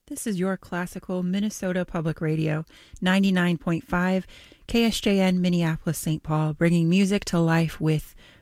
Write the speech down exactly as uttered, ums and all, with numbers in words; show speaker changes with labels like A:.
A: This is your classical Minnesota Public Radio, ninety-nine point five, K S J N Minneapolis, Saint Paul, bringing music to life with